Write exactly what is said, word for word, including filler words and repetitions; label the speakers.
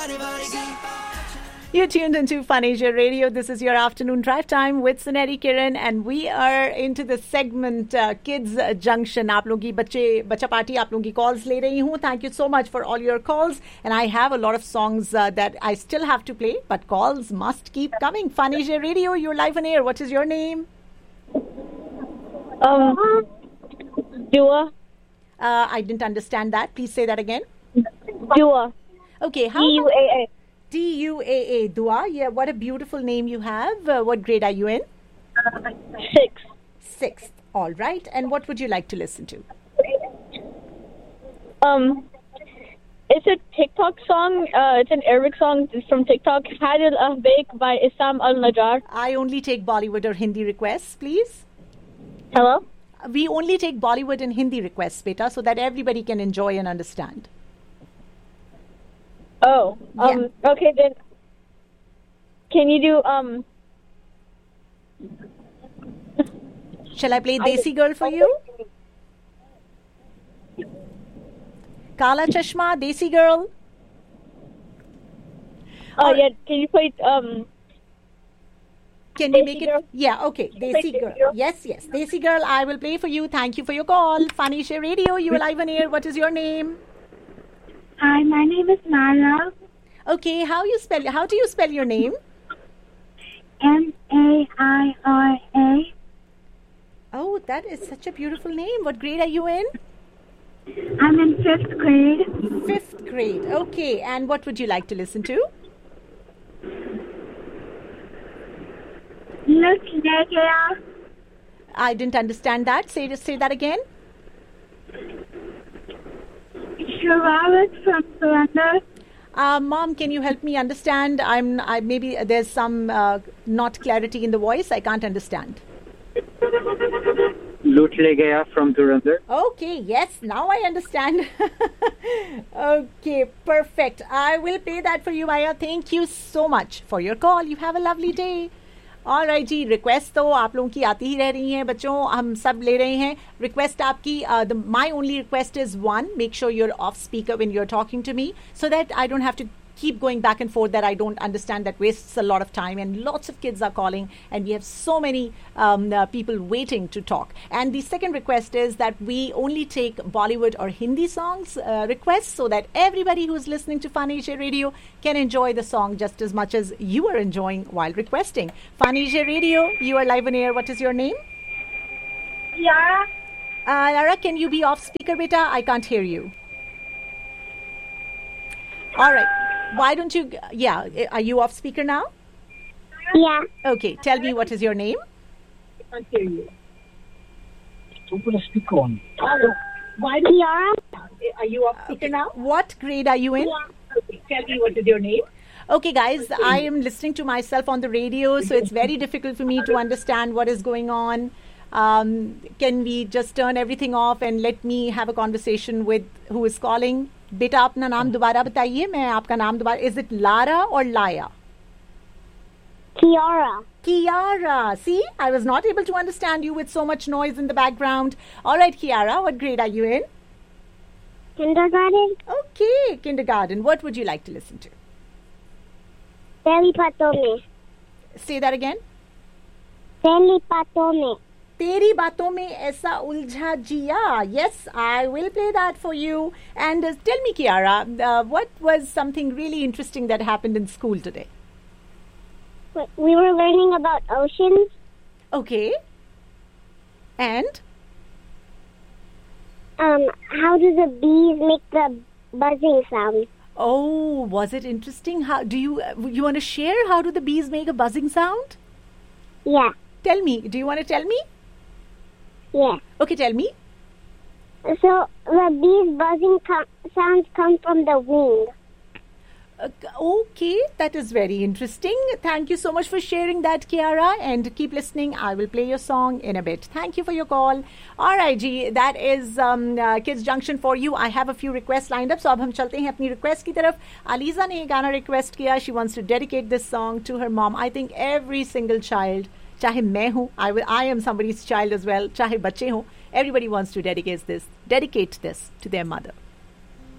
Speaker 1: You're tuned into Fun Asia Radio. This is your afternoon drive time with Suneri Kiran, and we are into the segment uh, Kids Junction. आप लोगों की बच्चे बच्चा party आप लोगों की calls ले रही हूँ. Thank you so much for all your calls, and I have a lot of songs uh, that I still have to play, but calls must keep coming. Fun Asia Radio, you're live on air. What is your name?
Speaker 2: Um, Dua.
Speaker 1: Uh, I didn't understand that. Please say that again.
Speaker 2: Dua.
Speaker 1: Okay, how?
Speaker 2: D U A A.
Speaker 1: D U A A, Dua. Yeah, what a beautiful name you have. Uh, what grade are you in?
Speaker 2: Six.
Speaker 1: Sixth. All right. And what would you like to listen to?
Speaker 2: Um, it's a TikTok song. Uh, it's an Arabic song. It's from TikTok. Hadil Ahbek by Isam Al Najjar.
Speaker 1: I only take Bollywood or Hindi requests, please.
Speaker 2: Hello?
Speaker 1: We only take Bollywood and Hindi requests, beta, so that everybody can enjoy and understand.
Speaker 2: Oh, um,
Speaker 1: yeah.
Speaker 2: Okay then. Can you do, um...
Speaker 1: Shall I play Desi Girl for you? Kala Chashma, Desi Girl.
Speaker 2: Oh,
Speaker 1: or,
Speaker 2: yeah, can you play, um...
Speaker 1: Can you
Speaker 2: Desi
Speaker 1: make it?
Speaker 2: Girl?
Speaker 1: Yeah, okay. Desi Girl.
Speaker 2: Girl.
Speaker 1: Yes, yes. Desi Girl, I will play for you. Thank you for your call. Funny Share Radio, you are live on air. What is your name?
Speaker 3: Hi, my name is Nara.
Speaker 1: Okay, how you spell? How do you spell your name?
Speaker 3: M A I R A.
Speaker 1: Oh, that is such a beautiful name. What grade are you in?
Speaker 3: I'm in fifth grade.
Speaker 1: Fifth grade. Okay, and what would you like to listen to?
Speaker 3: Look le gaya.
Speaker 1: I didn't understand that. Say just say that again.
Speaker 3: Shararat from Surrender.
Speaker 1: Uh, Mom, can you help me understand? I'm. I maybe there's some uh, not clarity in the voice. I can't understand.
Speaker 4: Loot Le Gaya from Dhurandhar.
Speaker 1: Okay, yes, now I understand. Okay, perfect. I will play that for you, Maya. Thank you so much for your call. You have a lovely day. All right ji, request तो आप लोगों की आती ही रह रही हैं बच्चों, हम सब ले रहे हैं रिक्वेस्ट आपकी. My only request is one, make sure your of speaker when you are talking to me so that I don't have to keep going back and forth that I don't understand. That wastes a lot of time, and lots of kids are calling, and we have so many um, uh, people waiting to talk. And the second request is that we only take Bollywood or Hindi songs uh, requests so that everybody who's listening to Fun Asia Radio can enjoy the song just as much as you are enjoying while requesting. Fun Asia Radio, you are live on air. What is your name?
Speaker 3: Yara.
Speaker 1: Uh, Yara, can you be off speaker, beta? I can't hear you. All right. Why don't you, yeah, are you off speaker now?
Speaker 3: Yeah.
Speaker 1: Okay, tell me what is your name?
Speaker 4: I can't hear you. Don't put a speaker on.
Speaker 1: Why do
Speaker 3: Yara.
Speaker 1: Are you off speaker now? What grade are you in?
Speaker 4: Okay, tell me what is your name.
Speaker 1: Okay, guys, I am listening to myself on the radio, so it's very difficult for me to understand what is going on. Um, can we just turn everything off and let me have a conversation with who is calling? बेटा अपना नाम दोबारा बताइए. मैं आपका नाम दोबारा. Is it Lara or Laya?
Speaker 3: Kiara.
Speaker 1: Kiara. See, I was not able to understand you with so much noise in the background. All right, Kiara, what grade are you in?
Speaker 3: Kindergarten.
Speaker 1: Okay, kindergarten. What would you like to listen to?
Speaker 3: Teri Baton Mein.
Speaker 1: Say that again.
Speaker 3: Teri Baton Mein.
Speaker 1: तेरी बातों में ऐसा उलझा जिया. Yes, I will play that for you. And uh, tell me, Kiara, uh, what was something really interesting that happened in school today?
Speaker 3: We were learning about oceans.
Speaker 1: Okay. And?
Speaker 3: Um, how do the bees make the buzzing sound?
Speaker 1: Oh, was it interesting? How do you uh, you want to share? How do the bees make a buzzing sound?
Speaker 3: Yeah.
Speaker 1: Tell me. Do you want to tell me?
Speaker 3: Yeah.
Speaker 1: Okay, tell me.
Speaker 3: So the bees' buzzing com- sounds come from the wing.
Speaker 1: Uh, okay, that is very interesting. Thank you so much for sharing that, Kiara. And keep listening. I will play your song in a bit. Thank you for your call. All right, G, that is um, uh, Kids Junction for you. I have a few requests lined up. So अब हम चलते हैं अपनी request की तरफ. Aliza ने गाना request किया. She wants to dedicate this song to her mom. I think every single child, चाहे मैं हूँ, I will, I am somebody's child as well, चाहे बच्चे हों, everybody wants to dedicate this, dedicate this to their mother.